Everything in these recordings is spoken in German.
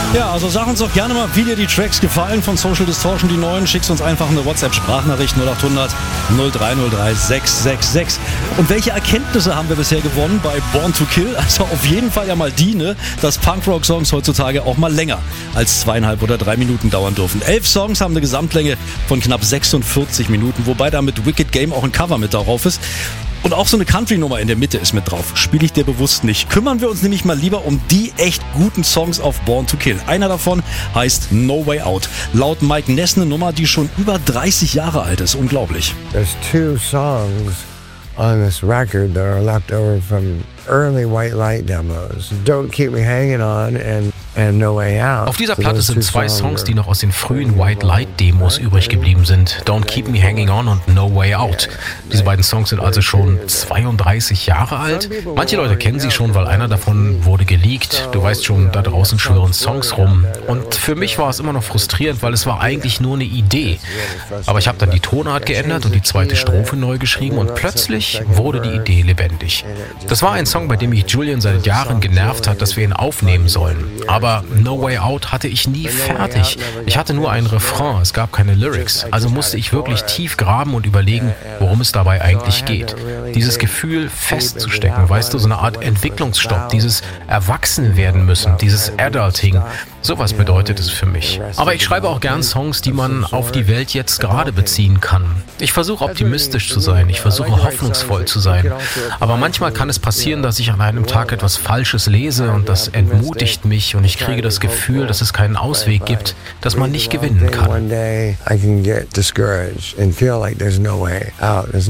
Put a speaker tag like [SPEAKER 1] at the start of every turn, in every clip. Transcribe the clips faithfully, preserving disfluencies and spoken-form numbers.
[SPEAKER 1] Ja, also sag uns doch gerne mal, wie dir die Tracks gefallen von Social Distortion, die neuen. Schickst uns einfach eine WhatsApp-Sprachnachricht null acht hundert null drei null drei sechs sechs sechs. Und welche Erkenntnisse haben wir bisher gewonnen bei Born to Kill? Also auf jeden Fall ja mal die, ne, dass Punkrock-Songs heutzutage auch mal länger als zweieinhalb oder drei Minuten dauern dürfen. Elf Songs haben eine Gesamtlänge von knapp sechsundvierzig Minuten, wobei da mit Wicked Game auch ein Cover mit darauf ist. Und auch so eine Country-Nummer in der Mitte ist mit drauf. Spiele ich dir bewusst nicht. Kümmern wir uns nämlich mal lieber um die echt guten Songs auf Born to Kill. Einer davon heißt No Way Out. Laut Mike Ness eine Nummer, die schon über dreißig Jahre alt ist. Unglaublich.
[SPEAKER 2] There's two songs on this record that are left over from early White Light demos. Don't Keep Me Hanging On and, and No Way Out.
[SPEAKER 3] Auf dieser Platte sind zwei Songs, die noch aus den frühen White Light Demos übrig geblieben sind. Don't Keep Me Hanging On und No Way Out. Diese beiden Songs sind also schon zweiunddreißig Jahre alt. Manche Leute kennen sie schon, weil einer davon wurde geleakt. Du weißt schon, da draußen schwirren Songs rum. Und für mich war es immer noch frustrierend, weil es war eigentlich nur eine Idee. Aber ich habe dann die Tonart geändert und die zweite Strophe neu geschrieben und plötzlich wurde die Idee lebendig. Das war ein Song, bei dem mich Julian seit Jahren genervt hat, dass wir ihn aufnehmen sollen. Aber No Way Out hatte ich nie fertig. Ich hatte nur einen Refrain, es gab keine Lyrics. Also musste ich wirklich tief graben und überlegen, worum es dabei eigentlich geht. Dieses Gefühl festzustecken, weißt du, so eine Art Entwicklungsstopp, dieses Erwachsen werden müssen, dieses Adulting. Sowas bedeutet es für mich. Aber ich schreibe auch gern Songs, die man auf die Welt jetzt gerade beziehen kann. Ich versuche optimistisch zu sein, ich versuche hoffnungsvoll zu sein. Aber manchmal kann es passieren, dass ich an einem Tag etwas Falsches lese und das entmutigt mich und ich kriege das Gefühl, dass es keinen Ausweg gibt, dass man nicht gewinnen kann.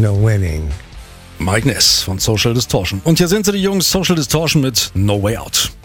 [SPEAKER 1] Mike Ness von Social Distortion. Und hier sind sie, die Jungs, Social Distortion mit No Way Out.